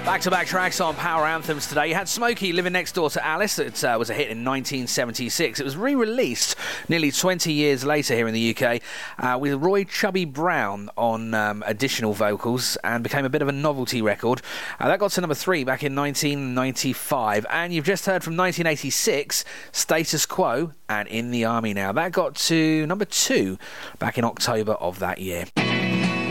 Back-to-back tracks on Power Anthems today. You had Smokey, Living Next Door to Alice. It was a hit in 1976. It was re-released nearly 20 years later here in the UK with Roy Chubby Brown on additional vocals and became a bit of a novelty record. That got to number 3 back in 1995. And you've just heard from 1986, Status Quo and In the Army Now. That got to number 2 back in October of that year.